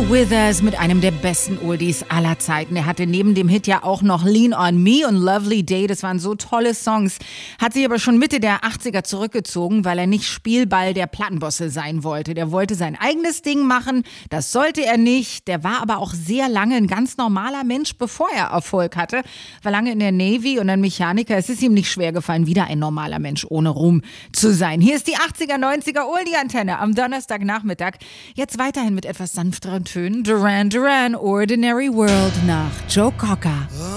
Withers mit einem der besten Oldies aller Zeiten. Er hatte neben dem Hit ja auch noch Lean on Me und Lovely Day. Das waren so tolle Songs. Hat sich aber schon Mitte der 80er zurückgezogen, weil er nicht Spielball der Plattenbosse sein wollte. Der wollte sein eigenes Ding machen. Das sollte er nicht. Der war aber auch sehr lange ein ganz normaler Mensch, bevor er Erfolg hatte. War lange in der Navy und ein Mechaniker. Es ist ihm nicht schwer gefallen, wieder ein normaler Mensch ohne Ruhm zu sein. Hier ist die 80er, 90er Oldie-Antenne am Donnerstagnachmittag. Jetzt weiterhin mit etwas sanfteren Tönen. Duran Duran, Ordinary World nach Joe Cocker.